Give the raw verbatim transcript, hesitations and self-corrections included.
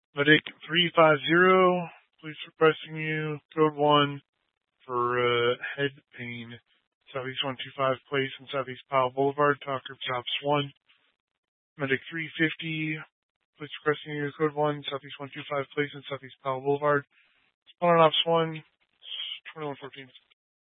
Medic three five zero, police requesting you, code one for uh, head pain. Southeast one two five Place and Southeast Powell Boulevard, Talker Chops one. Medic three fifty, police requesting you, code one, Southeast one two five Place and Southeast Powell Boulevard. Spawn Ops one, twenty-one fourteen.